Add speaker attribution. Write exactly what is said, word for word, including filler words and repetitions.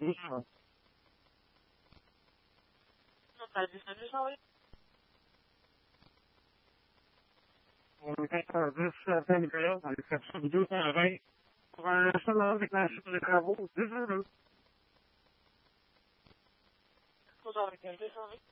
Speaker 1: dix, oui.
Speaker 2: Total dix, dix, oui.
Speaker 1: On est quatre-vingt-dix, vingt-deux, dans les quatre cent douze, vingt, pour un salaire déclenché pour les travaux, dix minutes.
Speaker 2: Total avec un deux cent vingt.